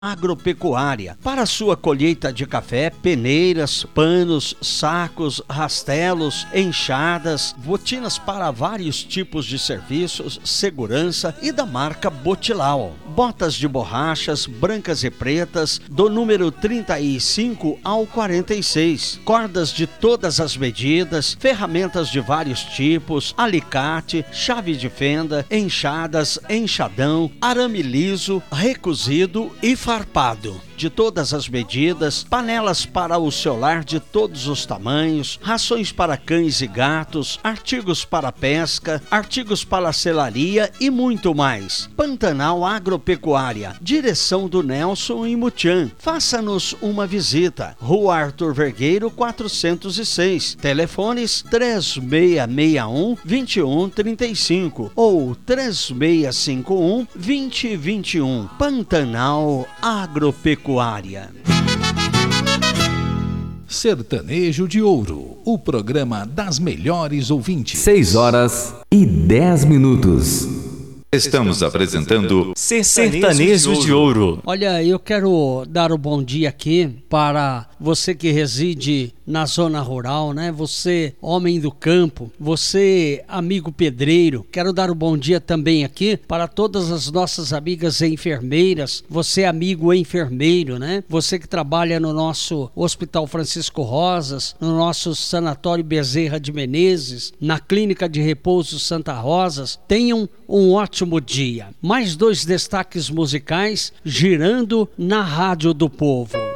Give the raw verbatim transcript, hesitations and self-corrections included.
Agropecuária. Para sua colheita de café, peneiras, panos, sacos, rastelos, enxadas, botinas para vários tipos de serviços, segurança e da marca Botilau. Botas de borrachas brancas e pretas do número trinta e cinco ao quarenta e seis. Cordas de todas as medidas, ferramentas de vários tipos, alicate, chave de fenda, enxadas, enxadão, arame liso, recozido e farpado. De todas as medidas, panelas para o seu lar de todos os tamanhos, rações para cães e gatos, artigos para pesca, artigos para selaria e muito mais. Pantanal Agropecuária, direção do Nelson e Mutian. Faça-nos uma visita. Rua Arthur Vergueiro quatrocentos e seis. Telefones três seis seis um, dois um três cinco ou três seis cinco um, dois zero dois um. Pantanal Agropecuária. Sertanejo de Ouro, o programa das melhores ouvintes. seis horas e dez minutos. Estamos apresentando Sertanejo de Ouro. Olha, eu quero dar o bom dia aqui para você que reside na zona rural, né? Você, homem do campo, você, amigo pedreiro. Quero dar o bom dia também aqui para todas as nossas amigas enfermeiras. Você, amigo enfermeiro, né? Você que trabalha no nosso Hospital Francisco Rosas, no nosso Sanatório Bezerra de Menezes, na Clínica de Repouso Santa Rosas. Tenham um ótimo dia. Mais dois destaques musicais girando na Rádio do Povo.